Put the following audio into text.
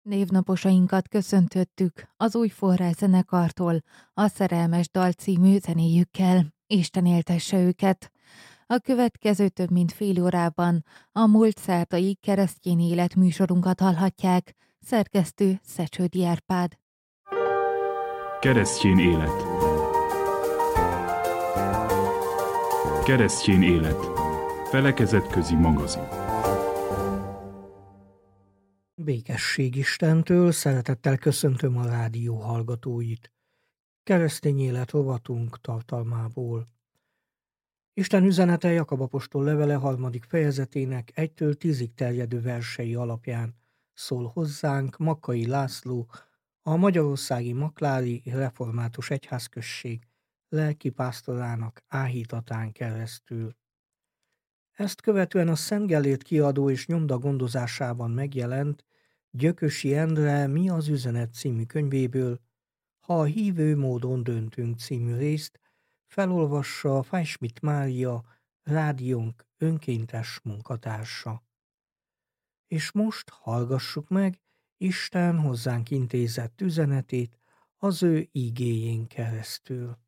Névnaposainkat köszöntöttük az új forrászenekartól a Szerelmes dal című zenéjükkel. Isten éltesse őket! A következő több mint fél órában a múlt szerdai keresztény élet műsorunkat hallhatják. Szerkesztő Szecsődi Árpád. Keresztény élet. Keresztény élet. Felekezetközi magazin. Békesség Istentől, szeretettel köszöntöm a rádió hallgatóit. Keresztény élet rovatunk tartalmából. Isten üzenete Jakab apostol levele 3. fejezetének 1-től 10-ig terjedő versei alapján szól hozzánk Makkai László, a Magyarországi Maklári Református Egyházközség lelkipásztorának áhítatán keresztül. Ezt követően a Szent Gellért kiadó és nyomda gondozásában megjelent Gyökösi Endre Mi az üzenet című könyvéből Ha a hívő módon döntünk című részt felolvassa Fájschmidt Mária, rádiónk önkéntes munkatársa. És most hallgassuk meg Isten hozzánk intézett üzenetét az ő igéjén keresztül.